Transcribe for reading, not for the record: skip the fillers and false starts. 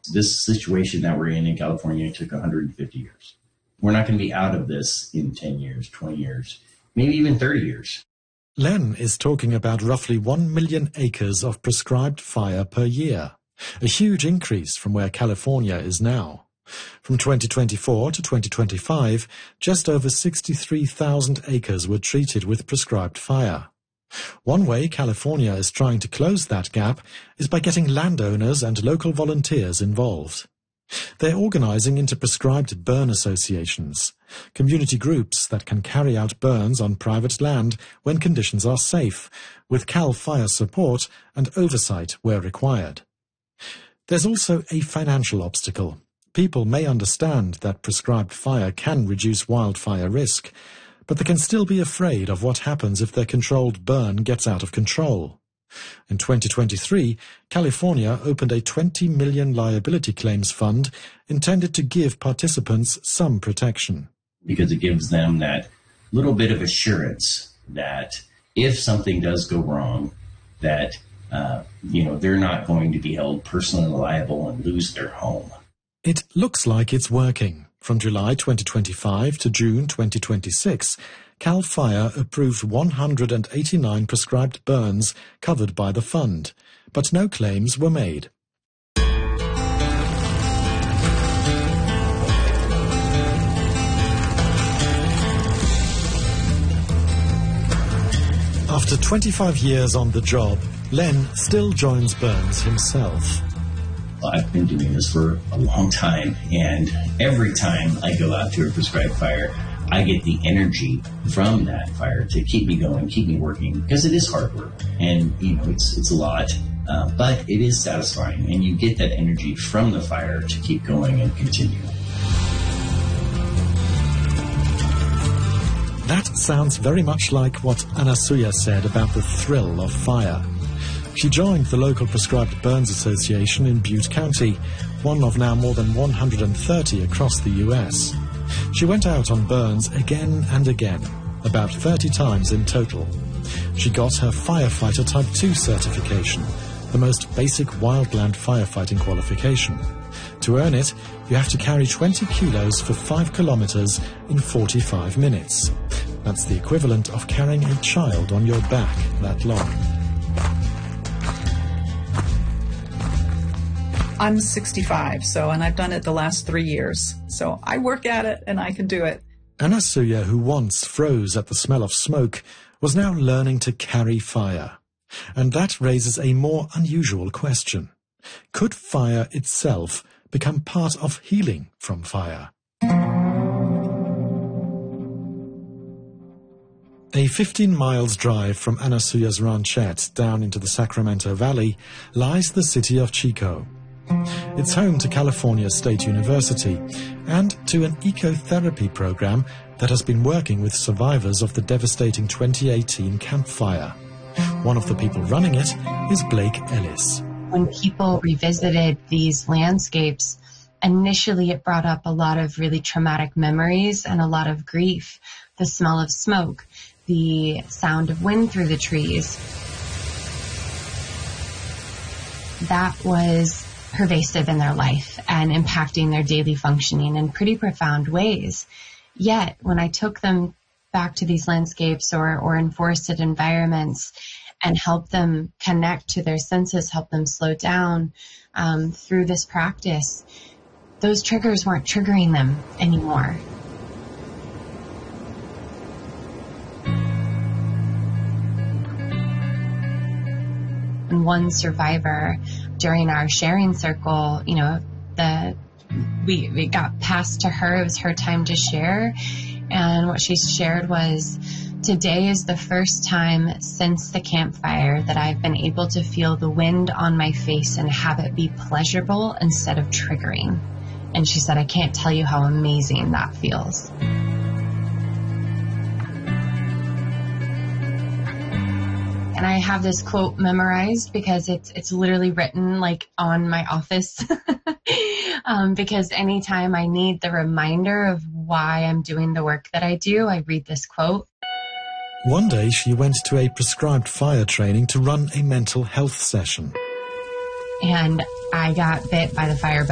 This situation that we're in California took 150 years. We're not going to be out of this in 10 years, 20 years, maybe even 30 years. Len is talking about roughly 1 million acres of prescribed fire per year, a huge increase from where California is now. From 2024 to 2025, just over 63,000 acres were treated with prescribed fire. One way California is trying to close that gap is by getting landowners and local volunteers involved. They're organizing into prescribed burn associations, community groups that can carry out burns on private land when conditions are safe, with CAL FIRE support and oversight where required. There's also a financial obstacle. People may understand that prescribed fire can reduce wildfire risk, but they can still be afraid of what happens if their controlled burn gets out of control. In 2023, California opened a $20 million liability claims fund intended to give participants some protection. Because it gives them that little bit of assurance that if something does go wrong, that they're not going to be held personally liable and lose their home. It looks like it's working. From July 2025 to June 2026, CAL FIRE approved 189 prescribed burns covered by the fund, but no claims were made. After 25 years on the job, Len still joins burns himself. I've been doing this for a long time, and every time I go out to a prescribed fire, I get the energy from that fire to keep me going, keep me working, because it is hard work, and it's a lot, but it is satisfying, and you get that energy from the fire to keep going and continue. That sounds very much like what Anasuya said about the thrill of fire. She joined the local Prescribed Burns Association in Butte County, one of now more than 130 across the U.S. She went out on burns again and again, about 30 times in total. She got her Firefighter Type 2 certification, the most basic wildland firefighting qualification. To earn it, you have to carry 20 kilos for 5 kilometers in 45 minutes. That's the equivalent of carrying a child on your back that long. I'm 65, and I've done it the last 3 years. So I work at it and I can do it. Anasuya, who once froze at the smell of smoke, was now learning to carry fire. And that raises a more unusual question. Could fire itself become part of healing from fire? A 15 miles drive from Anasuya's ranchette down into the Sacramento Valley lies the city of Chico. It's home to California State University and to an ecotherapy program that has been working with survivors of the devastating 2018 Camp Fire. One of the people running it is Blake Ellis. When people revisited these landscapes, initially it brought up a lot of really traumatic memories and a lot of grief. The smell of smoke, the sound of wind through the trees. That was pervasive in their life and impacting their daily functioning in pretty profound ways. Yet, when I took them back to these landscapes or in forested environments and helped them connect to their senses, help them slow down through this practice, those triggers weren't triggering them anymore. And one survivor during our sharing circle, we got passed to her. It was her time to share. And what she shared was, today is the first time since the campfire that I've been able to feel the wind on my face and have it be pleasurable instead of triggering. And she said, I can't tell you how amazing that feels. And I have this quote memorized because it's literally written like on my office. Because anytime I need the reminder of why I'm doing the work that I do, I read this quote. One day she went to a prescribed fire training to run a mental health session. And I got bit by the fire